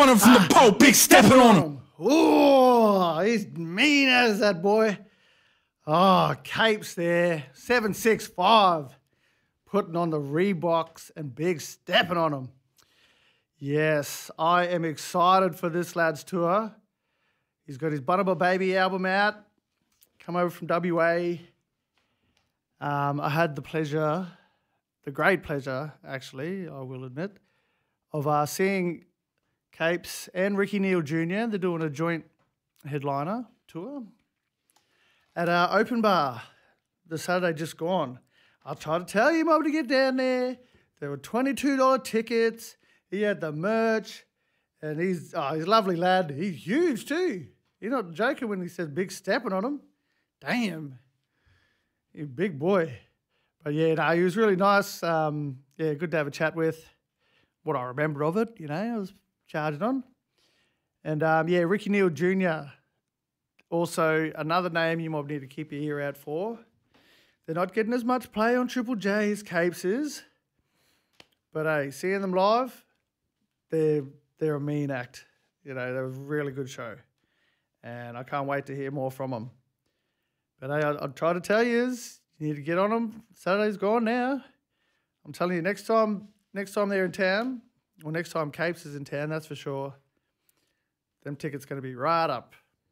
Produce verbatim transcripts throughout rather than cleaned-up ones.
running from the pole, big stepping on him. Oh, he's mean as that boy. Oh, Capes there, seven six five, putting on the Reeboks and big stepping on them. Yes, I am excited for this lad's tour. He's got his Bunnable Baby album out, come over from W A. Um, I had the pleasure, the great pleasure, actually, I will admit, of uh, seeing Capes and Ricky Neal Junior They're doing a joint headliner tour at our open bar the Saturday just gone. I tried to tell you, Mum, to get down there. There were twenty-two dollars tickets. He had the merch, and he's oh, he's a lovely lad. He's huge too. You're not joking when he says big stepping on him. Damn, he's a big boy. But yeah, no, he was really nice. Um, yeah, good to have a chat with. What I remember of it, you know, I was charging on. And um, yeah, Ricky Neal Junior Also, another name you might need to keep your ear out for. They're not getting as much play on Triple J as Capes is. But hey, seeing them live, they're, they're a mean act. You know, they were a really good show. And I can't wait to hear more from them. But hey, I'll, I'll try to tell you is, you need to get on them. Saturday's gone now. I'm telling you, next time, next time they're in town, or next time Capes is in town, that's for sure, them tickets going to be right up.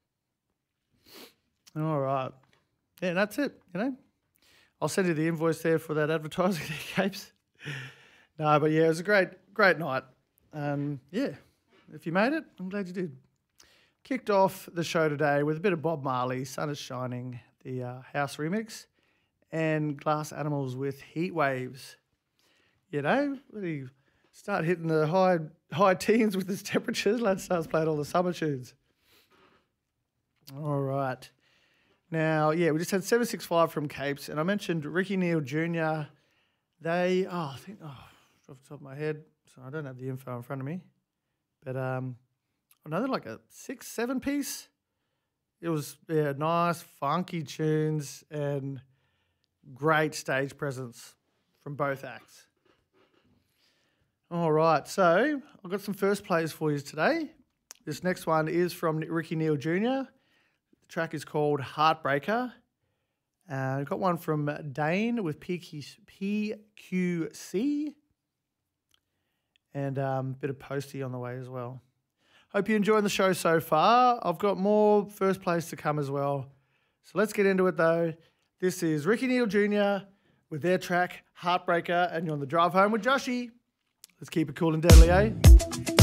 All right. Yeah, that's it, you know. I'll send you the invoice there for that advertising there, Capes. No, but yeah, it was a great, great night. Um, yeah, if you made it, I'm glad you did. Kicked off the show today with a bit of Bob Marley, Sun is Shining, the uh, house remix, and Glass Animals with Heat Waves. You know, when you start hitting the high high teens with his temperatures, lad starts playing all the summer tunes. All right. Now, yeah, we just had seven six five from Capes, and I mentioned Ricky Neal Junior They, oh, I think, oh, off the top of my head, so I don't have the info in front of me, but um, I know they're like a six, seven piece. It was, yeah, nice, funky tunes and great stage presence from both acts. All right, so I've got some first plays for you today. This next one is from Ricky Neal Junior The track is called Heartbreaker. Uh, I've got one from Dane with P Q C and a um, bit of Posty on the way as well. Hope you're enjoying the show so far. I've got more first plays to come as well. So let's get into it though. This is Ricky Neal Junior with their track Heartbreaker, and you're on the drive home with Joshy. Let's keep it cool and deadly, eh?